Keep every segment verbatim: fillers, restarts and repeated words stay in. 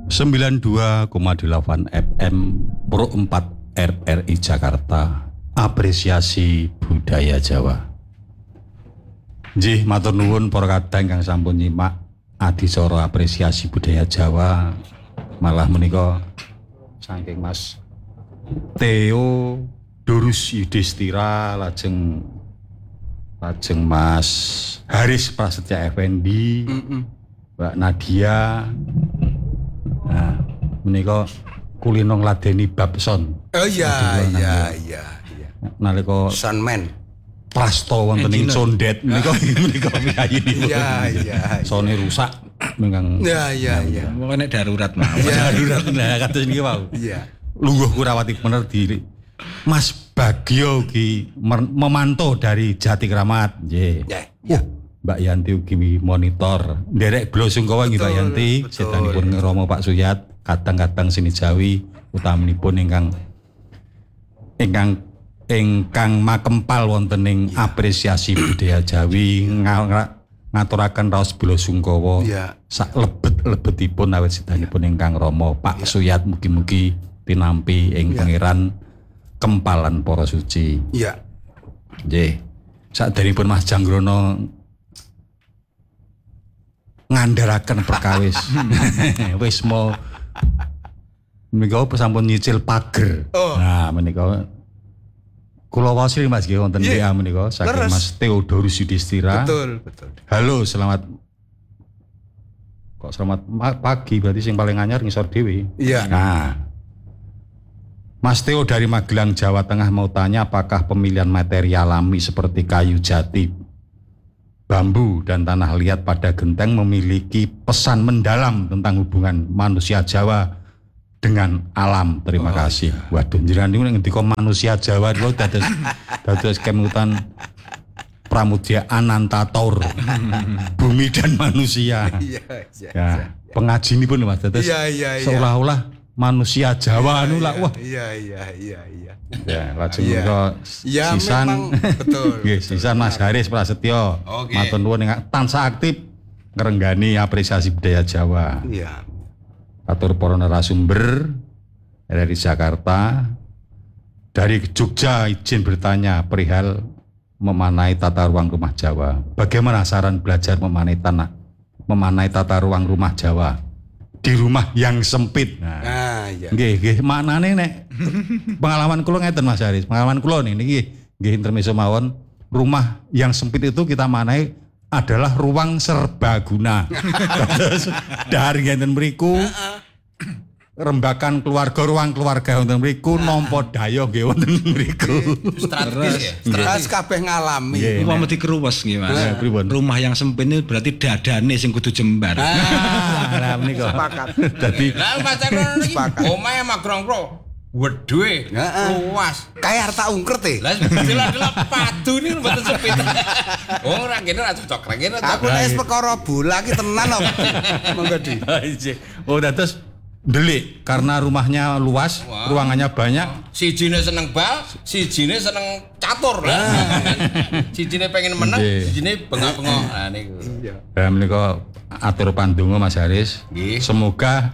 sembilan puluh dua koma delapan F M Pro empat R R I Jakarta. Apresiasi budaya Jawa. Nggih, matur nuwun para kadang kang sampun nyimak adicara apresiasi budaya Jawa. Malah menika saking Mas Theo Dorus Yudhistira lajeng lajeng Mas Haris Prasetya Effendi, Mbak Nadia. Nah, menika kulino ngladeni Babson. Oh iya iya iya iya. Nalika Sunman Prasto wonten ing Condet menika menika piyayinipun. Iya iya. Sone rusak mengkang. Iya iya iya. Pokoke nek darurat mah. Darurat nah kados niki wau. Iya. Lungguh Kurawati bener di Mas Bagio ki memantau dari Jati Kramat. Nggih. Ya. Mbak Yanti ugi monitor. Nderek Blo Sungkawa nggih Mbak Yanti, sedanipun ngeromo Pak Suyat, kadang-kadang sini Jawi utaminipun ingkang ingkang ingkang makempal wonten ing apresiasi budaya Jawi ngaturaken raos Blo Sungkawa. Ya. Sak lebet-lebetipun awit sedanipun ingkang rama Pak Suyat mugi-mugi tinampi ing pangeran kempalan para suci. Iya. Nggih. Saderengipun Mas Janggrono ngandharaken perkawis. Wis mau menika sampun nyicil pager. Oh. Nah, menika kula wasili Mas nggih wonten W A menika saking Mas Theodorus Yudhistira. Betul, betul. Halo, selamat kok selamat pagi berarti sing paling anyar ngisor dhewe. Iya. Nah, Mas Theo dari Magelang, Jawa Tengah mau tanya apakah pemilihan materi alami seperti kayu jati, bambu, dan tanah liat pada genteng memiliki pesan mendalam tentang hubungan manusia Jawa dengan alam. Terima oh, kasih. Iya. Waduh, njenengan niku nek ngendika manusia Jawa niku dados dados kemutan Pramudia Anantatur. Bumi dan manusia. Iya, iya. Ya, pengajianipun Mas dados iya, iya, iya. seolah-olah manusia Jawa anu lah wah. Iya iya iya iya. Ya, lajeng iya. menika ya, sisan betul. Nggih, sisan Mas Haris Prasetyo. Okay. Matur nuwun tansah aktif ngrenggani apresiasi budaya Jawa. Iya. Atur para narasumber dari Jakarta. Dari Jogja izin bertanya perihal memanai tata ruang rumah Jawa. Bagaimana saran belajar memanai tanah memanai tata ruang rumah Jawa? Di rumah yang sempit. Nah, nah iya. Nggih, nggih, maknane nek pengalaman kula ngeten Mas Haris. Pengalaman kula nih niki nggih intermezzo mawon, rumah yang sempit itu kita manai adalah ruang serbaguna. Terus dari ngeten mriku rembakan keluarga, ruang keluarga wonten mriku nampa daya nggih wonten mriku. Strategis ya. Strategis kabeh ngalami. Upama dikeruwes nggih Mas. Rumah yang sempit ini berarti dadane sing kudu jembar. Nah, menika. Sepakat. Dadi lah pancen iki omahe magrong-pro. Wedhe, luas. Kayak harta ungkret e. Lah delok-delok padu niku mboten sempit. Oh, ora kene ora cocok, ora kene. Aku nek perkara bola ki tenan kok. Monggo Di. Oh, dados delik karena rumahnya luas, wow. Ruangannya banyak. Sijine seneng bal, sijine seneng catur lah. Sijine pengen menang, sijine bengak-bengok. Nah niku. Iya. Lah menika atur pandonga Mas Haris. Nggih. Semoga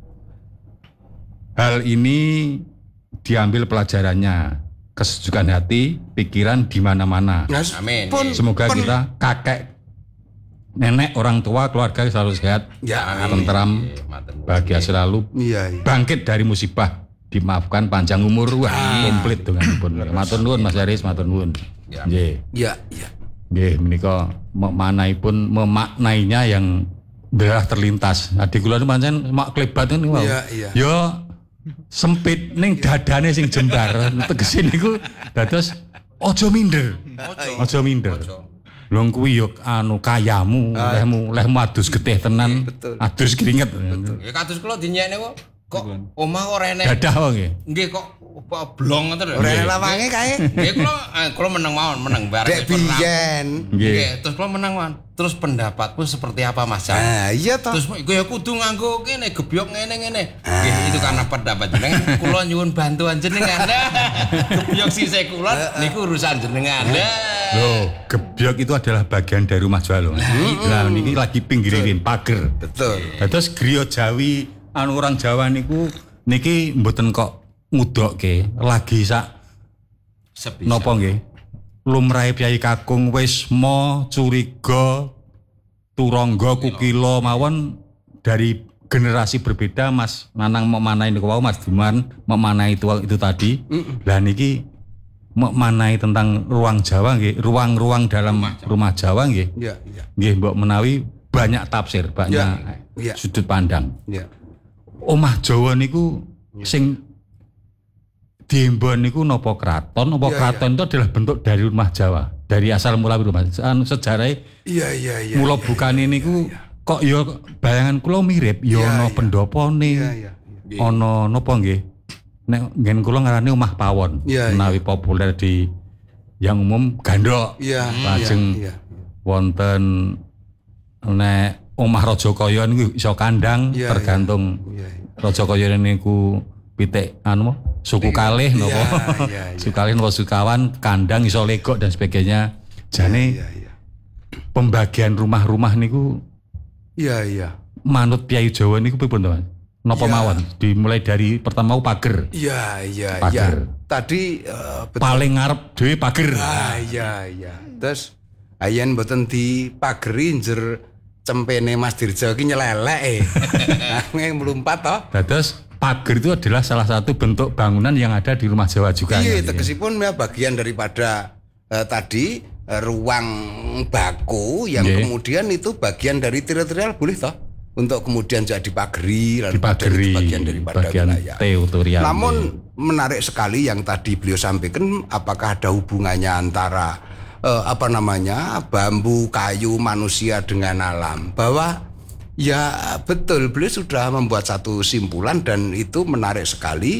hal ini diambil pelajarannya, kesejukan hati, pikiran di mana-mana. Amin. Semoga kita kakek, nenek, orang tua, keluarga selalu sehat, ya, tenteram, bahagia selalu, ya, ya. Bangkit dari musibah, dimaafkan, panjang umur, wah, komplit denganipun. Matur nuwun Mas Haris, matur nuwun. Nggih. Ya, ya. Nggih, menika memaknaipun memaknainya yang daerah terlintas. Adik kula niku pancen mak klebat niku. Iya, iya. Yo sempit ning dadane sing jembar. Tegese niku dados aja minder. Aja minder. Lho kuwi yo anu kayamu, lehmu, lehmu adus getih tenan, adus keringet. Ya kados kula dinyek niku kok omah ora enek. Dadah wae nggih. Nggih kok blong ngoten lho. Ora enek lawange kae. Nggih kula kula meneng mawon, meneng bareng. Dek biyen. Nggih. Terus kula meneng mawon. Terus pendapatmu seperti apa Mas Jan? Ah iya toh. Terus kowe ya kudu nganggo kene gebyok ngene-ngene. Nggih itu karena pendapat jenengan. Kula nyuwun bantuan jenengan. Gebyok sisih kula niku urusan jenengan. Loh, gebyok itu adalah bagian dari rumah Jawa lho. Lah niki lagi pinggirin pager. Betul. Terus griya Jawi anu orang Jawa niku niki mboten kok ngudokke lagi sak Sebisa. napa nggih lumrahe Kyai Kakung Wisma Curiga Turangga Kukila mawon dari generasi berbeda Mas Nanang memanai niku wau Mas Diman memanai itu itu tadi. Lah niki memanai tentang ruang Jawa nggih, ruang-ruang dalam rumah Jawa, rumah Jawa nggih. Iya, iya. Nggih mbok menawi banyak tafsir, banyak Ya, ya. sudut pandang. Iya. Omah Jawa niku sing diembon niku napa kraton, napa Ya, kraton itu adalah bentuk dari rumah Jawa, dari asal mula rumah. Anu sejarah Iya, iya, iya. mula iya, bukane niku kok ya bayangan kula mirip, ya Ya, ana ya. pendopone, Iya, iya. ana napa nggih. Nek nggen kula ngarani omah pawon, Ya, menawi populer di yang umum gandok. Iya, Lajeng iya, iya. wonten nek omah Rajakaya niku iso kandang Iya, tergantung Iya, iya. Rajakaya niku pitik anu suku kalih napa iya, iya. suku kalih napa sukawan kandang iso legok dan sebagainya. Jane Iya, iya. pembagian rumah-rumah niku Iya, iya. manut Piyayi Jawa niku pripun to Mas? Napa Ya. mawon? Dimulai dari pertama pager. Iya, iya, iya. Pager. Tadi eh, betul. Paling ngarep dhewe pager. Ah, iya, iya. Terus ayen mboten dipageri njer cempene Mas Dirja iki nyelelek e. Nah, melumpat toh. Dados pager itu adalah salah satu bentuk bangunan yang ada di rumah Jawa juga. Iya, ya, tegesipun ya bagian daripada eh, tadi eh, ruang baku yang Nggih. kemudian itu bagian dari teritorial boleh toh untuk kemudian jadi dipageri lalu dipageri kemudian itu bagian daripada bagian wilayah. teritorial. Namun menarik sekali yang tadi beliau sampaikan, apakah ada hubungannya antara eh, apa namanya bambu, kayu, manusia dengan alam? Bahwa ya betul, beliau sudah membuat satu simpulan dan itu menarik sekali.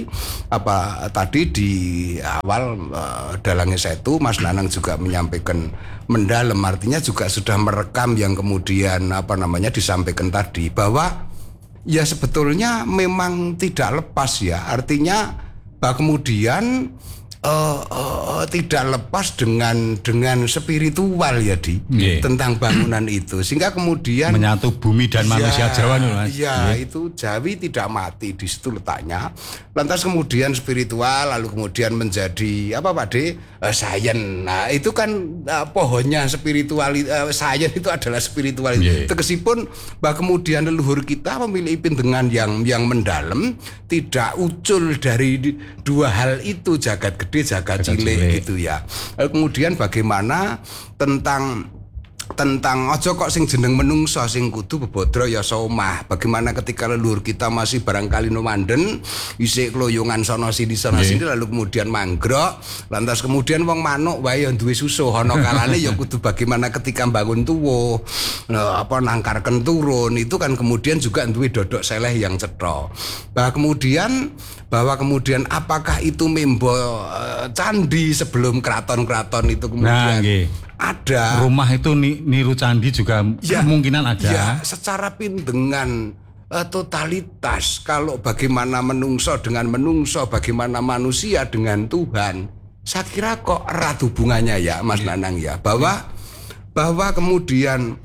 Apa tadi di awal eh, Dalangnya Setu, Mas Nanang juga menyampaikan mendalam, artinya juga sudah merekam yang kemudian apa namanya disampaikan tadi bahwa ya sebetulnya memang tidak lepas ya, artinya bahwa kemudian uh, uh, tidak lepas dengan dengan spiritual ya di Nggih. tentang bangunan itu, sehingga kemudian menyatu bumi dan manusia Jawa nih Mas. ya itu Jawi tidak mati, di situ letaknya. Lantas kemudian spiritual, lalu kemudian menjadi apa Pak De? Uh, sains. Nah itu kan uh, pohonnya spiritual, uh, sains itu adalah spiritual. Yeah. Tegesipun bahwa kemudian leluhur kita memiliki pindengan yang yang mendalam, tidak ucul dari di- dua hal itu, jagat gede, jagat, Jagat cilik cilik. gitu ya. Lalu kemudian bagaimana tentang tentang ojo kok sing jeneng menungso sing kudu bebodro ya somah. Bagaimana ketika leluhur kita masih barangkali nomanden isih kloyongan sono sini sono sini lalu kemudian manggrok, lantas kemudian wong manuk wae ya duwe susuh ana kalane ya kudu bagaimana ketika bangun tuwo nah, apa nangkarken turun itu kan kemudian juga duwe dodok seleh yang cetha. Bah kemudian bahwa kemudian apakah itu membo eh, candi sebelum keraton-keraton itu Nah, kemudian nggih. ada Rumah itu ni- niru candi juga Ya, kemungkinan ada. ya secara pindengan eh, totalitas kalau bagaimana menungso dengan menungso, bagaimana manusia dengan Tuhan, saya kira kok erat hubungannya ya Mas Nanang ya, bahwa bahwa kemudian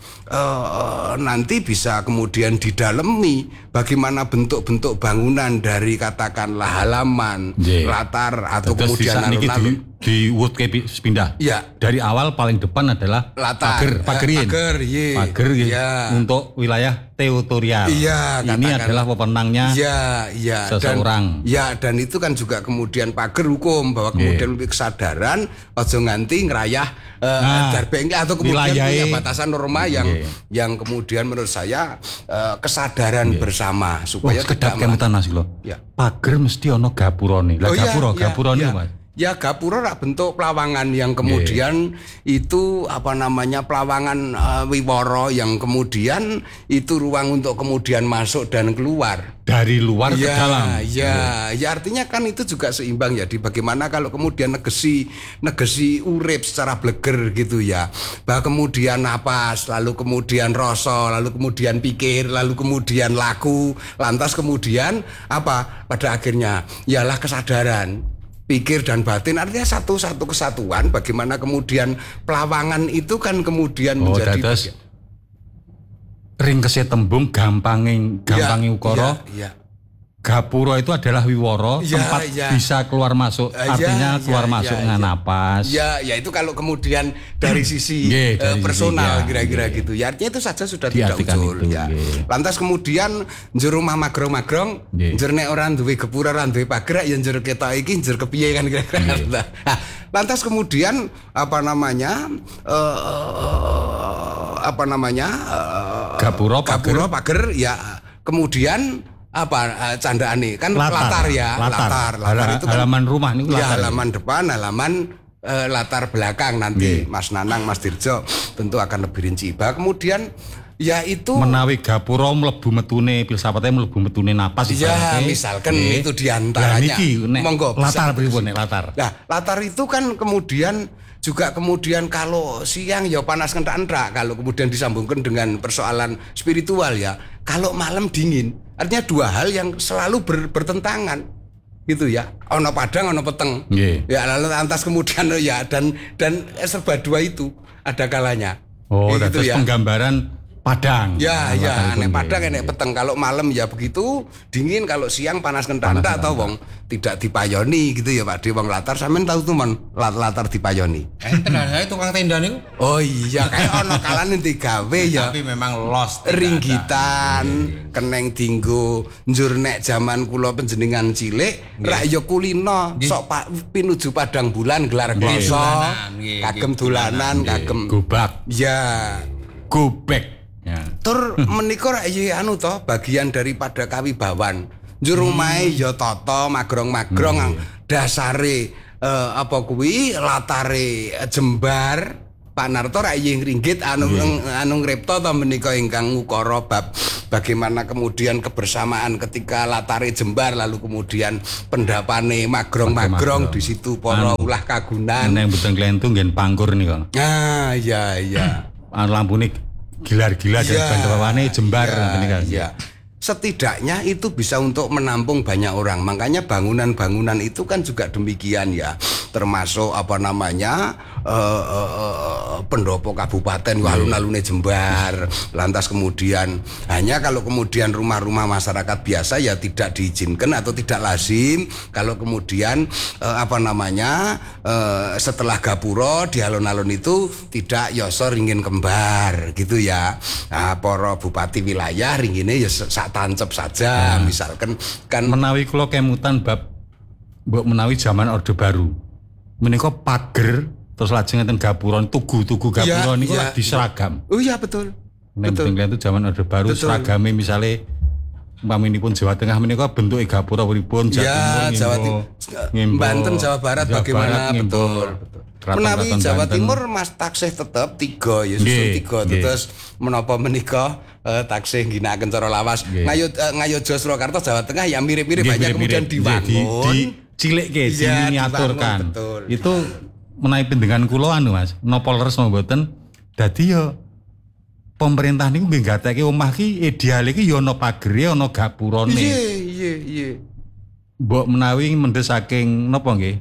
eh, nanti bisa kemudian didalemi bagaimana bentuk-bentuk bangunan dari katakanlah halaman, Nggih. latar atau Terus di kemudian saat niki di, alun-alun. di wood kayak pindah. Ya. Dari awal paling depan adalah Latar. pager, Eh, pagerin. pager, ye. Pager, ye. Ya. Untuk wilayah teritorial. Iya, Ini katakan- adalah wewenangnya Iya, iya. seseorang. Dan, ya, dan itu kan juga kemudian pager hukum bahwa kemudian memiliki kesadaran ojo nganti ngerayah eh, Nah, darbengke atau kemudian wilayahnya- punya batasan norma yang Iya. yang kemudian menurut saya eh, kesadaran bersama Wah, supaya sekedap tidak kemutan Mas lho. Ya. Pager mesti ono gapurane. Lah Oh, iya, gapura, iya, gapurane iya. Mas. Ya gapura rak bentuk pelawangan yang kemudian itu apa namanya pelawangan eh, wiworo yang kemudian itu ruang untuk kemudian masuk dan keluar. Dari luar ke Ya, dalam. ya, ya artinya kan itu juga seimbang ya di bagaimana kalau kemudian negesi negesi urip secara bleger gitu ya. Bah kemudian napas, lalu kemudian rasa, lalu kemudian pikir, lalu kemudian laku, lantas kemudian apa pada akhirnya ialah kesadaran. Pikir dan batin artinya satu-satu kesatuan. Bagaimana kemudian pelawangan itu kan kemudian Oh, menjadi dados ringkese tembung gampanging gampanging ukara ya, ya. Gapura itu adalah wiworo, Ya, tempat ya. bisa keluar masuk, Ya, artinya ya, keluar ya, masuk ya, dengan ya. napas. Ya, ya itu kalau kemudian dari sisi Nggih, eh, dari sisi, personal ya, kira-kira nggih. gitu. Ya artinya itu saja sudah tidak Diartikan ucul itu, ya. nggih. Lantas kemudian njur rumah magrong-magrong, Nggih. njur nek ora duwe gepura, ora duwe pagerak ya njur ketok iki njur kepiye kan kira-kira. Nah, lantas kemudian apa namanya? eh, apa namanya? eh, Gapura, pager. Gapura, pager ya kemudian apa eh, candaane kan latar, ya latar, latar Hala- itu kan halaman rumah ini ya latar. halaman depan, halaman eh, latar belakang nanti Mas Nanang, Mas Dirjo tentu akan lebih rinci. Bah, kemudian ya itu Menawi gapura mlebu metune filsafate mlebu metune napas ya ibaratnya. misalkan Nggih. itu diantaranya. Lah niki nek Monggo bisa. latar pripun nek latar? Nah, latar itu kan kemudian juga kemudian kalau siang ya panas kentak-entak, kalau kemudian disambungkan dengan persoalan spiritual ya. Kalau malam dingin, artinya dua hal yang selalu ber- bertentangan. Gitu ya. Ono padang, ono peteng. Nggih. Ya lalu lantas kemudian ya dan dan serba dua itu ada kalanya. Oh, Gitu terus ya. penggambaran padang. Ya, Nah, ya, latar itu, nek nggih. padang nek peteng, kalau malam ya begitu, dingin, kalau siang panas kentak atau wong tidak dipayoni gitu ya Pak De. Wong latar sampean tahu tuh mon lat- latar dipayoni. Enten saya tukang tenda niku. Oh iya, kayak ono kalane digawe ya. Tapi memang lost. tidak ada. Ringgitan, keneng dinggo, njur nek jaman kula panjenengan cilik, rak ya kulino, sok pak pinuju padang bulan gelar kloso, Dolanan, nggih, kagem nggih, dolanan, kagem Gobak, ya. gobek. Ya. Tur menika rak ya anu to bagian daripada kawibawan. Njur omahe ya tata magrong-magrong dasare eh, apa kuwi latare jembar. Pak Narto rak ing ringgit anu anu ngripta to menika ingkang ngukara bab bagaimana kemudian kebersamaan ketika latare jembar lalu kemudian pendapane magrong-magrong di situ para ulah kagunan. Neng buteng klentu nggen pangkur niku. Ah iya iya. Lampune gilar-gilar dan Ya, bandawane jembar ya, ngene kan. ya. Setidaknya itu bisa untuk menampung banyak orang. Makanya bangunan-bangunan itu kan juga demikian ya. Termasuk apa namanya eh, eh, eh, pendopo kabupaten alun-alune Jembar. Lantas kemudian hanya kalau kemudian rumah-rumah masyarakat biasa ya tidak diizinkan atau tidak lazim. Kalau kemudian eh, apa namanya eh, setelah gapura di alun-alun itu tidak yoso ringin kembar gitu ya. Nah, para bupati wilayah ringine ya sak tancep saja, nah, misalkan kan menawi kula kemutan bab mbok menawi zaman Orde Baru menika pager terus lajeng enten gapuron tugu-tugu gapura Ya, niku ya, diseragam. oh iya betul. Nek Betul. itu zaman Orde Baru Betul. seragame misale umpaminipun Jawa Tengah menika bentuke gapura pripun, Jawa Ya, Timur Jawa ngimbo, Timur, ngimbo, Banten, Jawa Barat bagaimana? ngimbo Betul, betul. keraton-keraton Menawi Jawa Banten. Timur Mas taksih tetep tiga ya susul Nggih, tiga nggih. terus menapa menika eh, taksih ngginakaken cara lawas. Nggih. Ngayo eh, Ngayojo Surakarta Jawa Tengah ya mirip-mirip Nggih, banyak mirip-mirip. kemudian Nggih, di, dibangun. di cilike Iya, diminiaturkan. dibangun, betul. Itu menawi pendengan kula anu Mas, napa leres napa mboten? Dadi ya pemerintah niku nggih gateke omah ki ideale ki ya ana pagere, ana gapurane. Iya, iya, iya. Mbok menawi mendes saking napa nggih?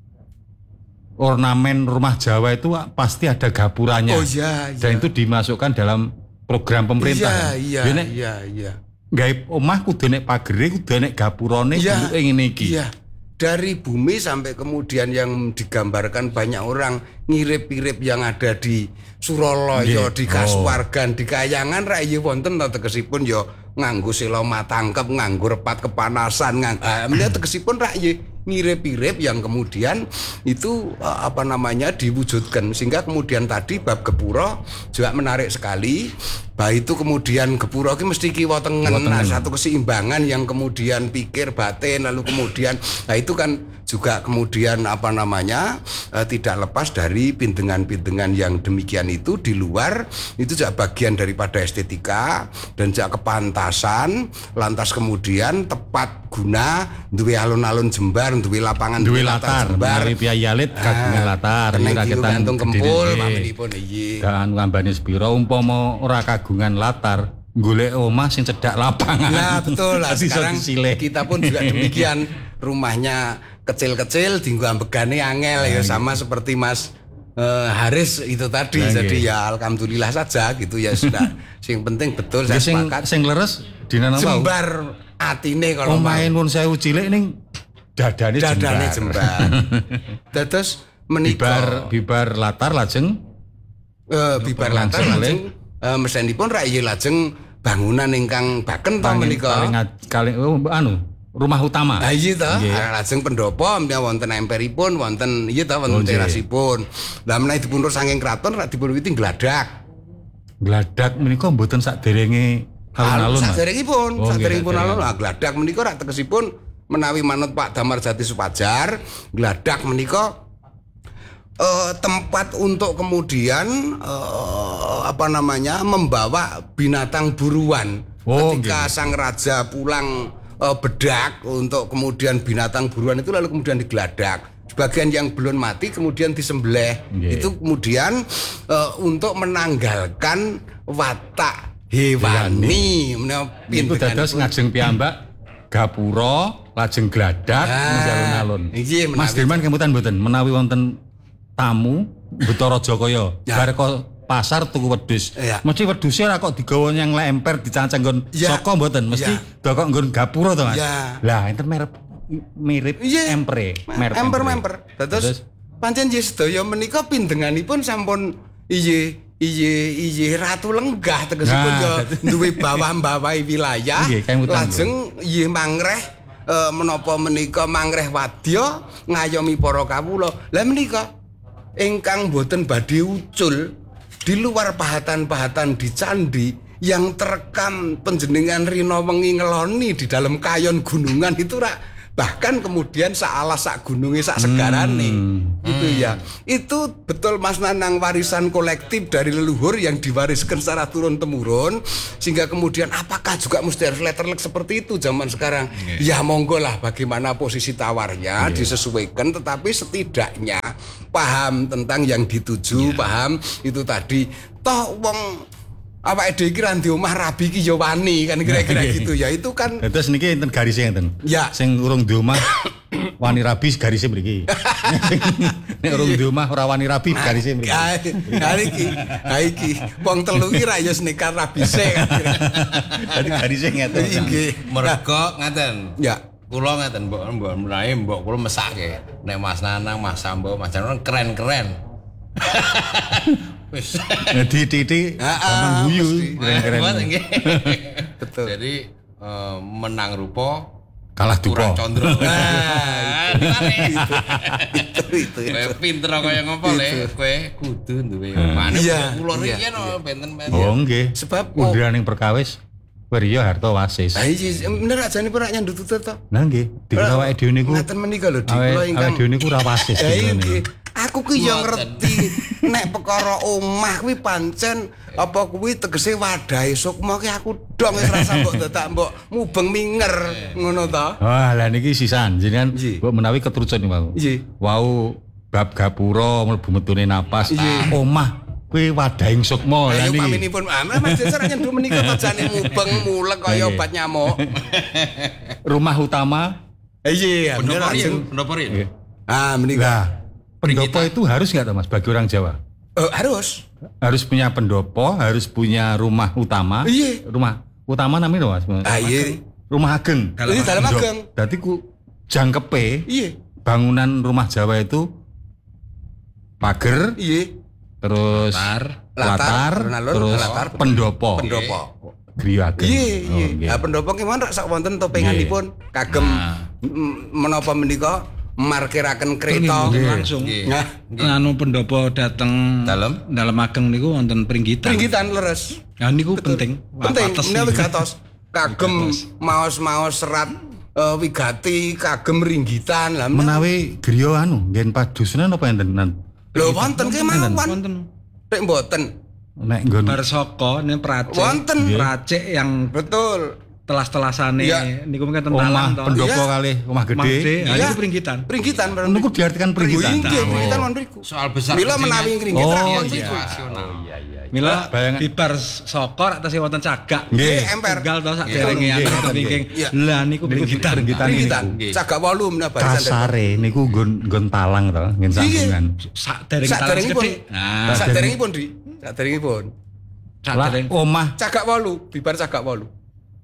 Ornamen rumah Jawa itu pasti ada gapuranya. Oh iya, iya. Dan itu dimasukkan dalam program pemerintah. Iya, iya, Ya, nek iya, iya. gawe omah kudu nek pagere, kudu nek gapurane Iya, bentuke ngene iki. Iya. Dari bumi sampai kemudian yang digambarkan banyak orang ngirip-irip yang ada di Suralaya, Nggih. di Kasuwargan, di Kayangan rayi wonten ta tegesipun ya nganggo sela matangkep, nganggo repat kepanasan, ngang ah, menika tegesipun rayi ngirip-irip yang kemudian itu eh, apa namanya diwujudkan sehingga kemudian tadi bab gepura juga menarik sekali. Bah itu kemudian gepura ki mesti kiwa tengen, nah, satu keseimbangan yang kemudian pikir batin lalu kemudian nah itu kan juga kemudian apa namanya eh, tidak lepas dari pindengan-pindengan yang demikian itu di luar itu juga bagian daripada estetika dan juga kepantasan lantas kemudian tepat guna duwe alun-alun Jembar duwe lapangan Duwe latar, Jembar menawi Piyayi Alit kagungan latar, keneng rakyatan diu gantung kempul gedene. pamanipun iki. Kan ngambane sepira umpama ora kagungan latar, golek omah sing cedhak lapangan. Nah betul lah Dadi iso sekarang disilih. kita pun juga demikian rumahnya kecil-kecil dinggo ambegane angel ya sama seperti Mas eh, Haris itu tadi Nah, jadi nggih. ya alhamdulillah saja gitu ya sudah sing penting betul saya Ya, sing sepakat sing leres dina napa? jembar atine kalau omahe Nuwun Sewu cilik ning dadane jembar. dadane jembar. Dados menika bibar bibar latar lajeng eh bibar latar langsung lajeng eh, mesenipun rak iya lajeng bangunan ingkang baken to menika. Paling kali oh, anu rumah utama. Ah iya to, Nggih. lajeng pendopo menika wonten emperipun, wonten iya to wonten Oh, nggih. terasipun. Lah menawi dipun saking kraton rak dipun wiwiti gladak. Gladak menika mboten saderenge alun-alun. Mas. Saderengipun, Oh, nggih, saderengipun alun. sadereng. Lah gladak menika rak tegesipun menawi manut Pak Damarjati Supadjar, gladak menika eh, tempat untuk kemudian eh, apa namanya membawa binatang buruan. Oh, Ketika sang raja pulang eh, bedak untuk kemudian binatang buruan itu lalu kemudian digeladak. Sebagian yang belum mati kemudian disembelih. Nggih. Itu kemudian eh, untuk menanggalkan watak hewani. Menawa Niku dados pintenganipun- ngajeng piyambak gapura lajeng gladak Ah, alun-alun. iya, menawi- Mas Dirman kemutan mboten menawi wonten tamu Betara Jakaya Ya. bar kok pasar tuku wedhus. Ya. Mesti wedhuse ra kok digawa yang lemper dicancang nggon Ya. saka mboten, mesti Ya. dokok nggon gapura to Mas. Ya. Lah enten merek mirip Iya. empre, merek Emper-memper. Terus Dados pancen nggih sedaya menika pindenganipun sampun iye iye iye ratu lenggah tegesipun Nah, yo dadi- duwe bawah-bawahi wilayah. Nggih, kemutan, Lajeng iye mangreh eh, menapa menika mangreh wadya ngayomi para kawula. Lah menika ingkang boten badhe ucul di luar pahatan-pahatan di candi yang terekam penjenengan rina wengi ngeloni di dalam kayon gunungan itu rak bahkan kemudian sealas sak gununge sak segarane itu ya itu betul Mas Nanang warisan kolektif dari leluhur yang diwariskan secara turun temurun sehingga kemudian apakah juga mesti harus letterlek seperti itu zaman sekarang ya monggo lah bagaimana posisi tawarnya disesuaikan tetapi setidaknya paham tentang yang dituju paham itu tadi toh wong awake dhewe iki ra ndek omah rabi iki ya wani kan kira-kira gitu ya itu kan Terus niki enten garise enten. Ya. Sing urung di omah wani rabi garise mriki. Nek urung di omah ora wani rabi garise mriki. ha ha iki ha iki wong telu iki ra ya nekat rabise kan Dadi garise ngeten. nggih Mergo ngaten. ya Kula ngaten mbok mbok menawi mbok kula mesake. Nek Mas Nanang, Mas Sambo, Mas Janur keren-keren. Wis. Dadi titik Ah, ah, gampang guyu keren-keren. Buat, nggih. Betul. Jadi eh, menang rupa Kalah kurang dupa. condro. Ah, itu itu Kowe pinter kaya ngopo le, kowe kudu duwe omane Iya, kula iya, riyen iya. benten-benten. Oh nggih. Sebab, oh. undiran ning perkawis Wirya Harta Wasis. ha iki bener ajane pun rak nyandut tutut to Nah nggih, dikira awake dhewe niku ngaten menika lho di awake kula awake ingkang dhewe niku ora wasis Ya dikira iki, niku. aku ki yo Mboten. ngerti nek perkara omah kuwi pancen apa kuwi tegese wadahe sukma ki aku dong wis rasa mbok dadak mbok mubeng minger ngono to. Wah, lah niki sisan jenengan Nggih. mbok menawi keterucut niku wau. Nggih. Wau bab gapura mlebu metune napas. Nggih. Omah kuwi wadahing sukma lah Ayo niki. paminipun ah Mas Desa ra nyendu menika to jane mubeng mulek kaya Nggih. obat nyamuk. Rumah utama. Iya, bener Pendopo ajeng. riyen, pendopo riyen. Nggih. Ah, menika. Lah, pendopo itu harus nggak Mas bagi orang Jawa? Eh, harus. Harus punya pendopo, harus punya rumah utama. Iya. Rumah utama namanya Mas. Ah, iya. Rumah ageng. Ini dalam Pendop- ageng. Dadi ku jangkepe Iya. bangunan rumah Jawa itu pager, Iya. terus Latar, latar, alun-alun, terus latar, pendopo. Pendopo. Griya ageng. Iya, Oh, iya. nggih. Lah pendopo ki mon rak sak wonten topenganipun kagem m- menapa menika markiraken kereta. Nggih, langsung. Nggih. Nah, Anu pendopo dateng Dalem? dalam ageng niku wonten pringgitan. pringgitan leres. Nah niku penting. Penting Wates menawi niku. gatos kagem maos-maos serat eh, wigati kagem ringgitan lah Menawi griya anu ngen padusunan apa enten? Nan? lho wonten ki mawon Wonten. nek mboten Nek nggon Bar saka ning pracik. Wonten. Pracik yang betul telas-telasane Iya. niku mungkin omah talang to. pendopo Iya. kali omah Omah gede. gede. Nah, Iya. niku pringgitan. pringgitan bareng Niku diartikan pringgitan. Inggih, Oh. pringgitan mon mriku Soal besar mila kecilnya. menawi ringgit Oh, ra iya. wonten mriku. Situasional. Mila Bayangan- bibar saka rak tasih wonten cagak. Nggih. Nggih, emper Tinggal to sak Nggih. derenge Nggih. anu thinking. Iya. Lah niku pringgitan. pringgitan. pringgitan Nggih. cagak wolu menawa barisan Kasare niku nggon nggon talang to, nggen sambungan. Sak derenge sak talang derengipun gede. Nah, sak derengipun Di sak derengipun sak Lah dereng. omah cagak wolu bibar cagak wolu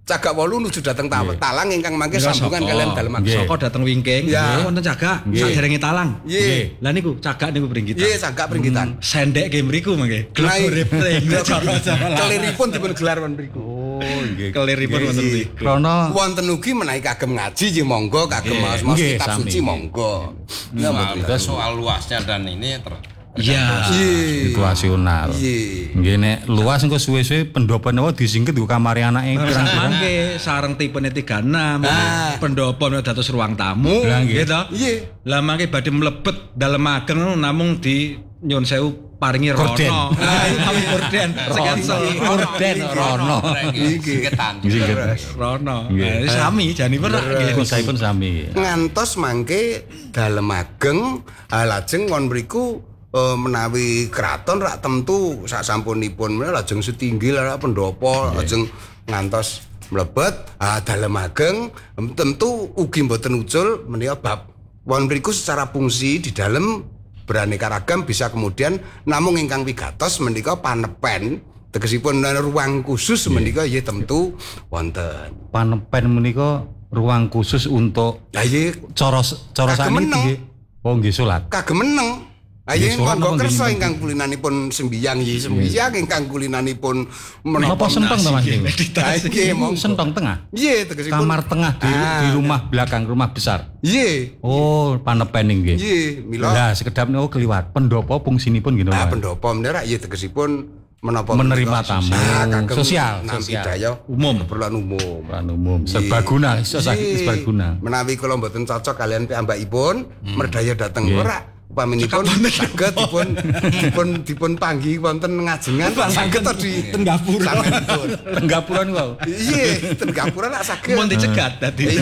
Cagak wolu nuju dhateng Talang ingkang mangke sambungan kalian dalem Nggih. Saka dhateng Wingking, Ya. wonten cagak saderenge Talang. Nggih. Lah niku cagak niku pringgitan. Nggih, cagak pringgitan. Sendek ge mriku mangke. Nah, Glebore cara-cara. keliripun dipun gelar wonten mriku. Oh, nggih. Keliripun wonten Nggih. mriku. Krana Wonten ugi menawi kagem ngaji nggih monggo, kagem maos-maos Nggih, kitab sami. suci monggo. Ya Nah, mboten. soal luasnya dan ini ter Iya. Nggih. situasional. Nggih. Nggih nek luas engko suwe-suwe pendopo niku disingket nggo kamare anake pirang-pirang. Mangke sareng tipene tiga puluh enam. Ah. Pendopo dados ruang tamu. Lah, nggih. Gitu. Nggih. Lah mangke badhe mlebet dalem ageng namung di nyun sewu paringi Korden. rono. Lah iki korden. Sekensel. Orden rono. Singketan. Singket. Rono. Nggih. Eh, Sami jane perak nggih. Pun saipun sami. Ngantos mangke dalem ageng ah, lajeng won mriku eh, menawi kraton rak tentu sak sampunipun menawi lajeng setinggil rak pendopo lajeng ngantos mlebet ah, dalem ageng em, tentu ugi mboten ucul menika bab won mriku secara fungsi di dalam beraneka ragam bisa kemudian namung ingkang wigatos menika panepen tegesipun ruang khusus menika ya tentu wonten. Panepen menika ruang khusus untuk Lah iya cara cara Kagem sakniki meneng. nggih. Oh nggih salat. kagem meneng. Ayo Nggih, sholat monggo napa kersa nggih, ingkang kulinanipun sembihyang nggih sembihyang ingkang kulinanipun Napa sentong to Mas? meditasi. Nggih, monggo. Sentong tengah. Nggih, tegesipun Kamar tengah di, Ah. di rumah belakang rumah besar. Nggih. Oh, panepen nggih. Nggih, mila Lah sekedap niku keliwat. Pendopo fungsinipun nggih ah Mas. pendopo menika ya tegesipun menapa Menerima menika tamu. ah, kagem Sosial, nampi sosial. daya Umum. keperluan umum. Peran umum serbaguna, iso Nggih. serbaguna. Menawi kula mboten cocok kalian piyambakipun, merdaya dateng Nggih. ora upaminipun saged dipun dipun dipun panggi wonten ngajengan saged to di Tenggapura. Sampun. Tenggapura niku. Iya, Tenggapura nak saged. Mun dicegat dadi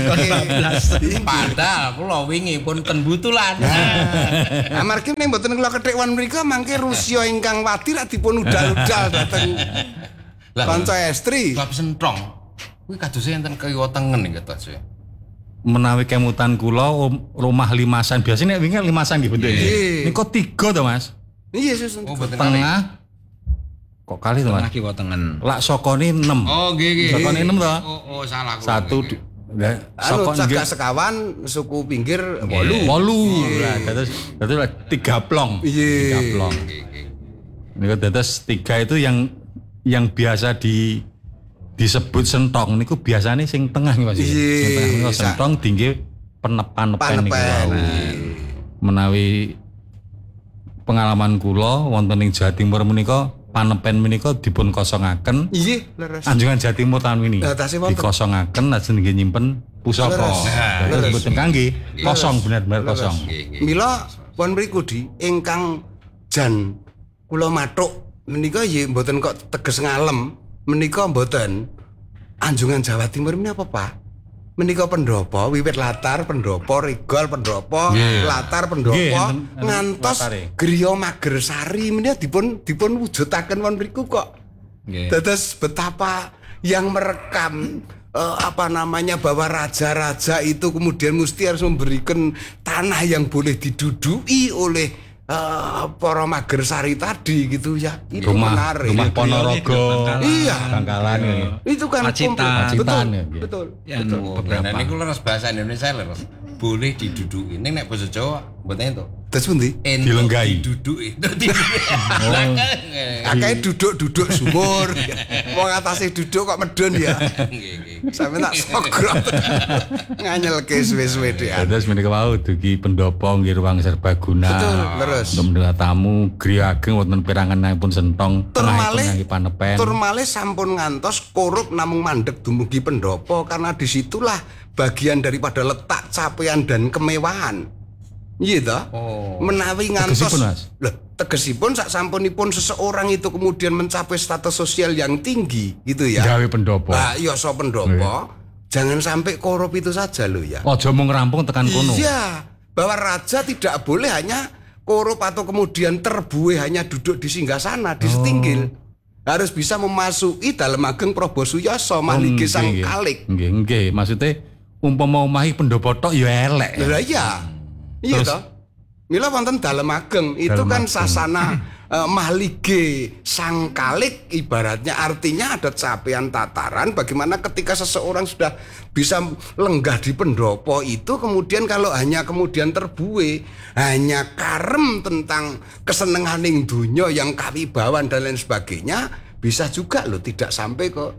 Iya. Padahal kula wingi pun ten butulan. Amargi nek mboten kula kethik wan mriku mangke Rusya ingkang wadi rak dipun udal-udal dhateng Lah, kanca estri. bab sentong. Kuwi kadose enten kiwa tengen iki kados. Menawi kemutan kula om- rumah limasan biasanya nek wingi limasan nggih bentuke. Nggih. Niku tiga to Mas. Iya, Sus. Oh, boten kali. Tengah kok kali to Mas? Tengah kiwa tengen. Lak sokone enam. Oh, nggih nggih. Sokone enam to. Oh, oh salah kula. Satu nggih, du- lah Anu sokon cagak nggih sekawan suku pinggir wolu. wolu. Lah dados dados lah tiga plong. Iya. Tiga plong. Niku dados tiga itu yang yang biasa di disebut sentong niku biasanya sing tengah nih Mas. Iya. Sing tengah niku sentong tinggi penepan-nepen niku Panepen. wau. Menawi pengalaman kula wonten ing Jawa Timur menika panepen menika dipun kosongaken. Iya, leres. Anjungan Jawa Timur tahun ini Lah, tasih wonten. dikosongaken lajeng nggih nyimpen pusaka. Leres. Dados mboten kangge kosong benar-benar kosong. nggih. Mila pun mriku di ingkang jan kula mathuk menika nggih mboten kok teges ngalem menika mboten Anjungan Jawa Timur ini apa Pak? Menika pendopo wiwit latar pendopo rigol pendopo Nggih. latar pendopo Nggih, enten- enten ngantos latare. griya Magersari menika dipun dipun wujudaken won mriku kok. Nggih. Dados betapa yang merekam eh, apa namanya bahwa raja-raja itu kemudian mesti harus memberikan tanah yang boleh diduduki oleh eh, para Magersari tadi gitu ya. Itu Rumah menarik. rumah Iya, Ponorogo. Bangkalan. Iya. Bangkalan ya. Itu kan Pacitan. komplit. Pacitan, betul, ya, gitu. betul. Ya, betul. anu, Nah, beberapa. niku leres bahasa Indonesia leres. Boleh diduduki. Ning nek basa Jawa mboten itu. Terus pundi? Entuk Dilenggahi. diduduki. Lah kan. Akeh duduk-duduk sumur. Wong atase duduk kok medun ya. Nggih, nggih. Sampe tak sogrot. Nganyelke suwe-suwe dhewe. Dados menika wau dugi pendopo nggih ruang serbaguna. Betul, leres. Untuk menerima tamu griya ageng wonten piranganipun sentong Tur tengahipun malih ngangge panepen. tur malih sampun ngantos korup namung mandek dumugi pendopo karena disitulah bagian daripada letak capaian dan kemewahan. Iya toh? Oh. Menawi ngantos Tegesipun, Mas? Loh, tegesipun sak sampunipun seseorang itu kemudian mencapai status sosial yang tinggi gitu ya. Gawe pendopo. Ah, iya so pendopo. Jangan sampai korup itu saja loh ya. Aja mung rampung tekan kono. Iya, bahwa raja tidak boleh hanya korup atau kemudian terbuai hanya duduk di singgasana, di setinggil. Harus bisa memasuki dalam ageng Prabu Suyasa malih nggih, sang nggih. kalik. Nggih, nggih. Maksudnya umpama omahi pendopo tok ya elek. Lah iya. Iya Terus, toh? Mila wonten dalem ageng itu Dalem kan ageng. sasana uh, mahlige sangkalik ibaratnya artinya ada capaian tataran bagaimana ketika seseorang sudah bisa lenggah di pendopo itu kemudian kalau hanya kemudian terbuai hanya karem tentang kesenenganing dunya yang kawibawan dan lain sebagainya bisa juga loh tidak sampai ke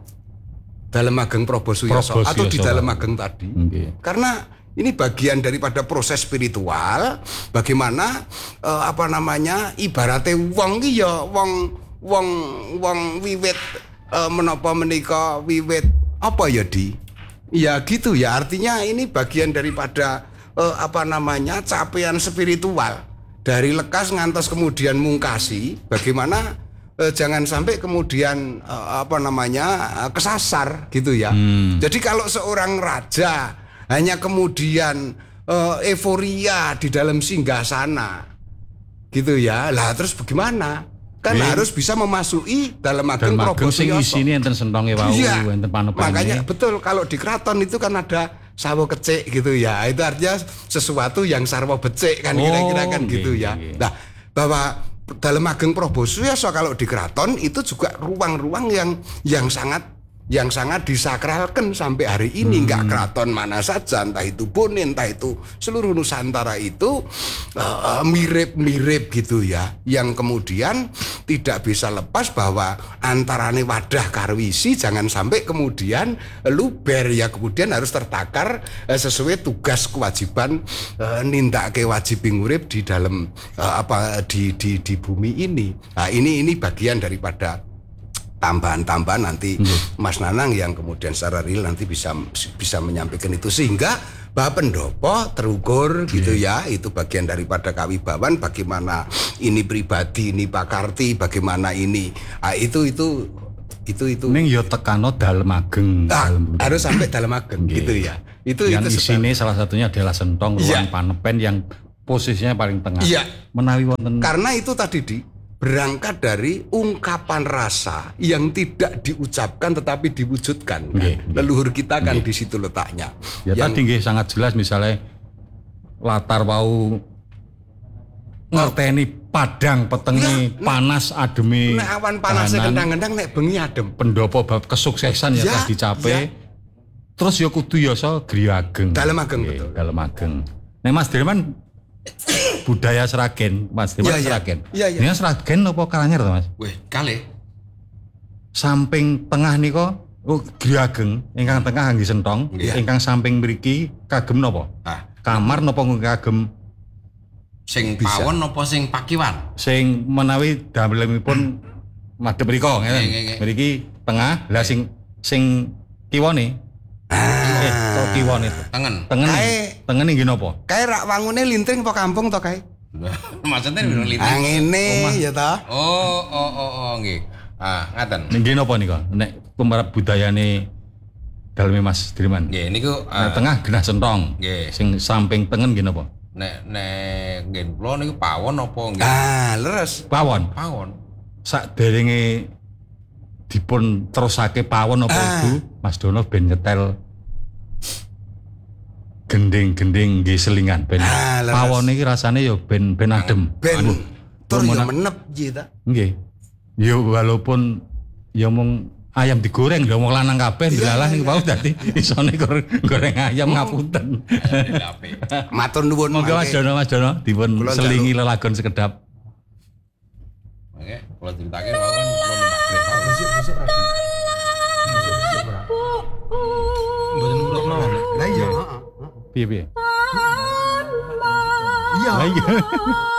dalem ageng Prabosuyoso atau di dalem ageng tadi. Okay. Karena ini bagian daripada proses spiritual bagaimana eh, apa namanya ibaratnya wong iki ya wong wong wong wiwit eh, menapa menika wiwit apa ya di ya gitu ya artinya ini bagian daripada eh, apa namanya capaian spiritual dari lekas ngantos kemudian mungkasi bagaimana eh, jangan sampai kemudian eh, apa namanya eh, kesasar gitu ya. Hmm. Jadi kalau seorang raja hanya kemudian uh, euforia di dalam singgasana gitu ya lah terus bagaimana kan Oke. harus bisa memasuki dalam ageng Dalem ageng sing Prabosuyoso. isine enten sentonge wau, Iya. enten panopane. Makanya betul kalau di keraton itu kan ada sawo kecik gitu ya itu artinya sesuatu yang sarwa becik kan Oh, kira-kira kan nggih, gitu ya nggih. nah bahwa dalam ageng Prabosuyoso kalau di keraton itu juga ruang-ruang yang yang sangat yang sangat disakralkan sampai hari ini nggak keraton mana saja entah itu Bone entah itu seluruh Nusantara itu uh, mirip-mirip gitu ya yang kemudian tidak bisa lepas bahwa antarane wadah karwisi jangan sampai kemudian luber ya kemudian harus tertakar uh, sesuai tugas kewajiban uh, nindake wajib ngurip di dalam uh, apa di di di bumi ini. Nah, ini ini bagian daripada tambahan-tambahan nanti hmm. Mas Nanang yang kemudian secara real nanti bisa bisa menyampaikan itu sehingga bahwa pendopo terukur gitu ya itu bagian daripada kawibawan bagaimana ini pribadi ini pakarti bagaimana ini ah, itu itu itu itu ning ya tekano dalem ageng. ah, dalem budaya. harus sampai dalam ageng Nggih. gitu ya itu yang itu isine salah satunya adalah sentong ruang Iya. panepen yang posisinya paling tengah. Iya. Menawi wonten karena itu tadi di berangkat dari ungkapan rasa yang tidak diucapkan tetapi diwujudkan. Kan? Nggih, nggih. Leluhur kita kan Nggih. di situ letaknya. ya Yang- tadi nggih sangat jelas misalnya latar wau ngerteni padang petengi Iya, panas ademi nek awan panasnya kahanan, gendang-gendang nek bengi adem. pendopo bab kesuksesan ya Ya, telah dicapai. ya. Terus ya kudu ya so griya ageng. Dalem ageng, Nggih, betul. Dalem ageng. Nek Mas Dirman budaya Seragen, Mas Dirman Ya, ya. Seragen. Ya, ya. Ini Seragen apa Karangir to Mas? Wih, kali. Samping tengah nika oh griya ageng, ingkang tengah anggi sentong, Iya. ingkang samping mriki kagem napa? Ah, Kamar napa kagem sing Bisa. pawon apa sing pakiwan? sing menawi damelemipun madhep mriku ngeten. Nggih, nggih, nggih. Mriki tengah, lah sing sing kiwane. Eh, kok kiwane to? Tengen. Tengen. Kae- Tengen nggih napa? Kae rak wangune lintring apa kampung to kae? Maksudnya hmm. Ah lintang. ngene ya ta. Oh, oh, oh, oh, nggih. Ah, ngaten. Nggih napa nika? Nek pemerap budayane daleme Mas Dirman. Nggih, niku Nek ah, tengah genah sentong. Nggih. Sing samping tengen nggih napa? nek nek nggih kula niku pawon apa nggih? Ah, leres. Pawon. Pawon. Saderenge dipun terusake pawon apa Ah. Ibu, Mas Dono ben nyetel gending-gending nggih selingan ben. Ah, leres. Pawon iki rasane ya ben ben adem. Ben Aduh, tur mun ya ana- menep ji ta. Nggih. Ya walaupun ya mung ayam digoreng lho wong lanang kabeh dilalah ning wau dadi isone goreng, goreng ayam ngapunten. Dilape. Matur nuwun. Monggo Mas mangke. Dono Mas Dono dipun Kula selingi lelagon sekedap. Oke, kula critake pawon kula nembak pawon. Mboten nurutno. Lah iya, heeh. Piye piye? Iya. Lah iya.